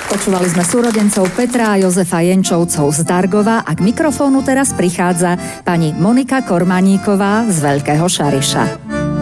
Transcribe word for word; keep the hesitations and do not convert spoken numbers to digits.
Počúvali sme súrodencov Petra a Jozefa Jenčovcov z Dargova a k mikrofónu teraz prichádza pani Monika Kormaníková z Veľkého Šariša.